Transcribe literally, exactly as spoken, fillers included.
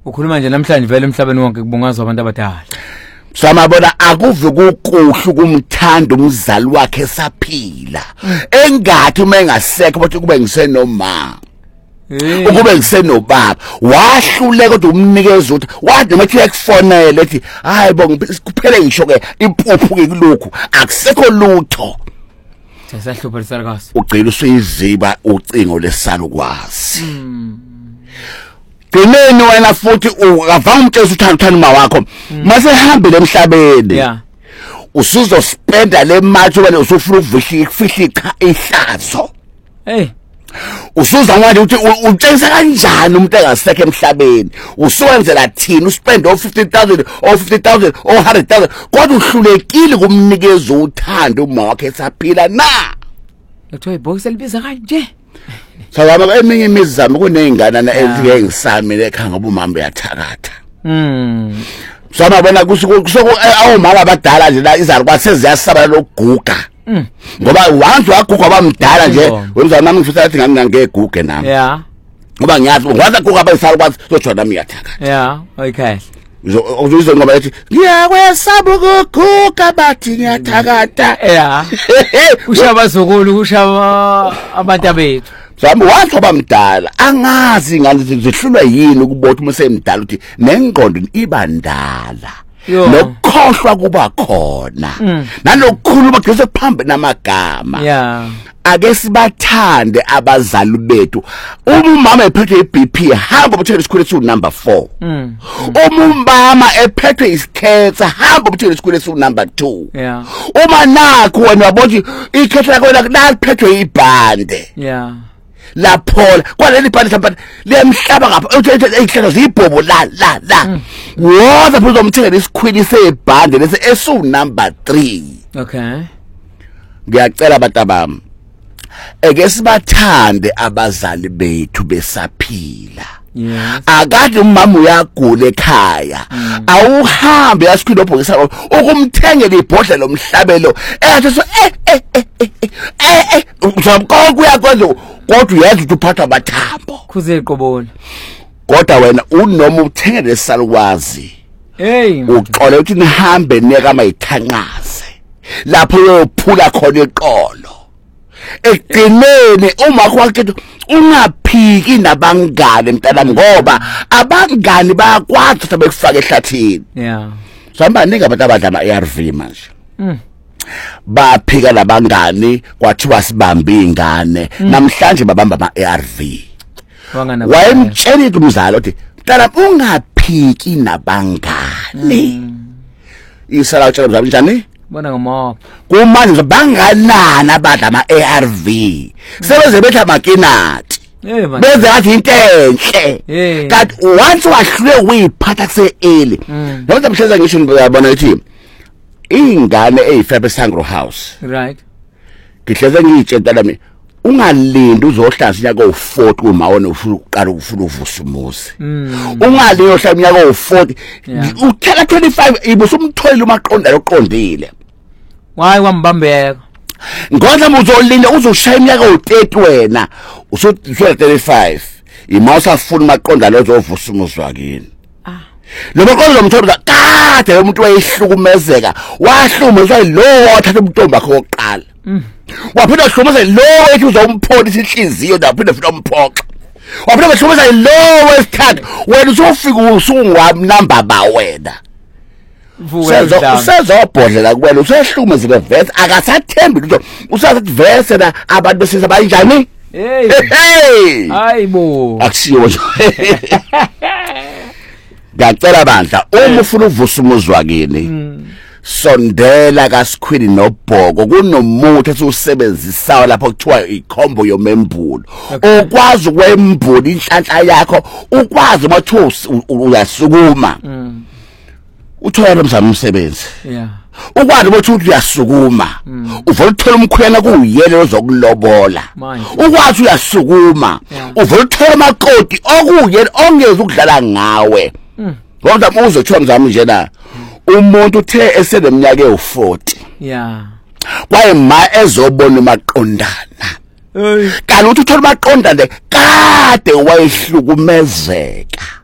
Ukhuluma nje namhlanje vele emhlabeni wonke kubungazwa abantu abadala. Samabona akuve kukuhlu kumthanda umzali wakhe saphila. Engathi uma engasekho bathi kube ngisenoma. Ukube ngisenobaba wahluleka kodwa umnikeza uthi wathi mathi yakufonela ethi hayi bo kuphele ngisho ke impuphu ke kulokhu akusekho lutho. Sahlupha lisalakazi. Ugcina usuyiziba ucingo lesalukwazi. Gcineni wena futhi ungavanga umtshela uthanda uthanda uma wakho mase ehambile emhlabeni. Yeah. Usuzo spenda le mali wena usufuna ukuvihla ifihla ihlazo. Hey. Usuza manje uthi utshengisa kanjani umuntu engasekho emhlabeni uswenzela thina uspend o fifty thousand o fifty thousand o one hundred thousand kodwa uhlulekile kumnikeza uthando uma wakhe esaphila na Ethoyi box elibiza kanje Sawama eminye imizamo kuneyingana ezike ngisami lekha ngoba umama uyathakatha mm Sama bona kusuku awumama abadala nje la izalukwa seziyasaba lokuguga Mm. Ngoba wantu waguga abamdala nje wemza nami ngifisa ukuthi ngami ngeguge nami. Yeah. Ngoba ngiyazi ngwaza guga abasala kwazi sojola nami yathaka. Yeah, okay. Uzoyizo ngoba ethi ngiyakwesaba ukuguga bathi ngiyathakata. Yeah. Ushaba zokulu ushaba abantu abethu. Sami wantu abamdala angazi ngani zihlulwa yini ukubotha umsemdala uthi nengqondo ibandala. Nokukhohlwa kuba khona nalokukhuluma kuse phambi namagama yeah ake sibathande abazali bethu umama ephethe iB P hamba ubuthele isikhule su number four umama ephethe isikhetha hamba ubuthele isikhule su number two yeah uma nakho wena wabothi ikhetha lakho laphethwe ibhande yeah laphola kwaleli bhande mhlawumbe liyemhlaba ngapha eyihlelo zibhobo la la la woza phuzo umthengele isikhwili sebhande lese esu number three okay ngiyacela batabami eke sibathande abazali bethu besaphila yes akade umama uyagula ekhaya awuhambe yasikhwili obhokisa ukumthengela ibhodlela lomhlabelo eyathi so eh eh eh eh uzamqoqa uyakwenza kodwa uyazi ukuthi uphatha abathambo kuze iqobona kodwa wena unoma uthengele lesalukwazi hey uxole ukuthi nihambe neka mayithanqaze lapho uyophula khona iqolo ekugcineni uma kwakhetha ungaphiki nabangane mntana ngoba abangani bayakwazi ukuthi bekufaka ehlathini yeah sihamba ninga abantu abadla ama A R V manje mm baphika labangani kwathiwa sibambe ingane namhlanje babamba ama A R V wangana wayemtshela umzalo uthi mntana ungaphiki nabangani isala utshela mzalo njani bona ngomapha kumanje banganana abadla ama A R V sebeze betha amakinati hey man beze athi into enhle kanti once wahlule uyiphatha kuse early noma mhleza ngisho ngiyabona ukuthi ingane eyifabe Sangro House right ngihleze ngiyitshela lami ungalindi uzohlala inyaka o-forty uma wona ufuna uqala ufuna uvusa umuzi ungalindi uyohlala inyaka o-forty uthela twenty-five ibusumtholela umaqonda loqondile why wambambeka ngoba uzolinda uzoshaya iminyaka o-thirty wena usuthela thirty-five imawusa funa umaqonda lozovusa umuzi wakini lo maqonda lomthola kade umuntu wayehlukumezeka wahlukumezwa lo wathatha umntombi wakhe oqala waphinda uhlumeza lo ethi uzompholisa inhliziyo naphinda futhi umphoxa waphinda uhlumeza lo wesithathu wena usufika usungwami number ba wena Senzo usezobhodlela kuwena usehlumeza ke verse akasathembi ukuthi usathi verse na abantu besisa banjani hey hey hayibo akusiyo nje ngacela bandla uma ufuna uvusa umuzi wakini sondela kaSikhwini noBhoko kunomuthi esiusebenzisayo lapho kuthiwa ikhombo yomembulo ukwazi ukwembula inhlanhla yakho ukwazi mathu uyasukuma uthola lomzamo umsebenzi yeah ukwazi ukuthi uyasukuma uvela uthola umkhwena kuyiyele ozokulobola ukwazi uyasukuma uvela uthola amakoti okuyiyele ongeza ukudlala ngawe ngoba muzo uthola mzamo nje na umuntu uthe eseneminyaka ewu-forty yeah kwaye ma ezobona umaqondana kanti uthi uthola umaqondana kade wayehlukumezeka